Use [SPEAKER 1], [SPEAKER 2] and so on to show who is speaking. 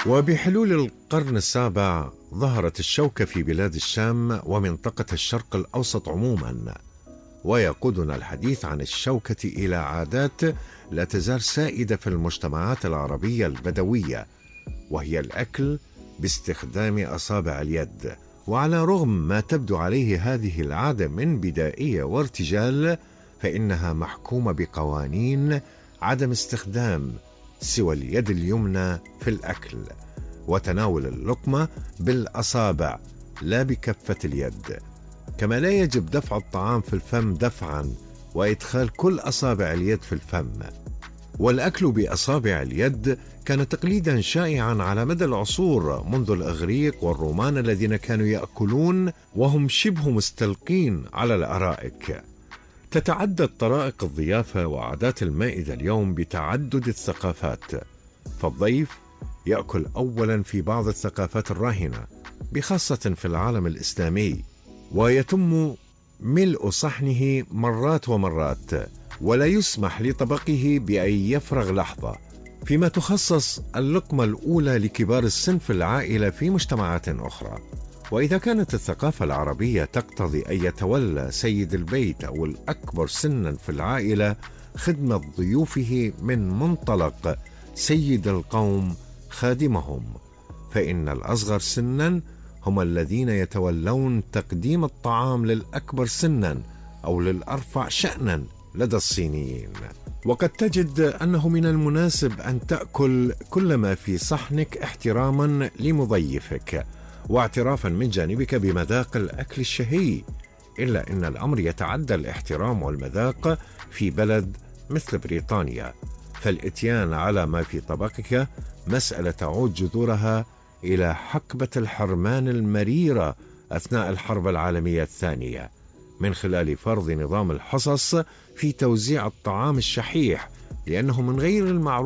[SPEAKER 1] وبحلول القرن السابع ظهرت الشوكة في بلاد الشام ومنطقة الشرق الأوسط عموما، ويقودنا الحديث عن الشوكة إلى عادات لا تزال سائدة في المجتمعات العربية البدوية، وهي الأكل باستخدام أصابع اليد. وعلى رغم ما تبدو عليه هذه العادة من بدائية وارتجال، فإنها محكومة بقوانين عدم استخدام سوى اليد اليمنى في الأكل، وتناول اللقمة بالأصابع لا بكفة اليد، كما لا يجب دفع الطعام في الفم دفعا وإدخال كل أصابع اليد في الفم. والأكل بأصابع اليد كان تقليدا شائعا على مدى العصور، منذ الإغريق والرومان الذين كانوا يأكلون وهم شبه مستلقين على الأرائك. تتعدد طرائق الضيافة وعادات المائدة اليوم بتعدد الثقافات، فالضيف يأكل أولا في بعض الثقافات الراهنة بخاصة في العالم الإسلامي، ويتم ملء صحنه مرات ومرات، ولا يسمح لطبقه بأن يفرغ لحظة، فيما تخصص اللقمة الأولى لكبار السن في العائلة في مجتمعات أخرى. وإذا كانت الثقافة العربية تقتضي أن يتولى سيد البيت أو الأكبر سنا في العائلة خدمة ضيوفه من منطلق سيد القوم خادمهم، فإن الأصغر سنا هم الذين يتولون تقديم الطعام للأكبر سنا أو للأرفع شأنا لدى الصينيين. وقد تجد أنه من المناسب أن تأكل كل ما في صحنك احتراما لمضيفك واعترافا من جانبك بمذاق الأكل الشهي، إلا أن الأمر يتعدى الاحترام والمذاق في بلد مثل بريطانيا، فالإتيان على ما في طبقك مسألة تعود جذورها إلى حقبة الحرمان المريرة أثناء الحرب العالمية الثانية، من خلال فرض نظام الحصص في توزيع الطعام الشحيح، لأنه من غير المعروف